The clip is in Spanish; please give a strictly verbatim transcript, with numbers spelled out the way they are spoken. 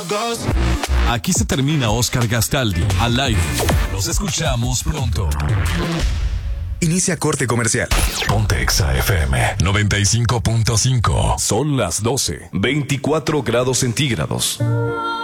Aquí se termina Oscar Gastaldi al aire. Nos escuchamos pronto. Inicia corte comercial. Ponte Exa F M noventa y cinco punto cinco. Son las doce, veinticuatro grados centígrados.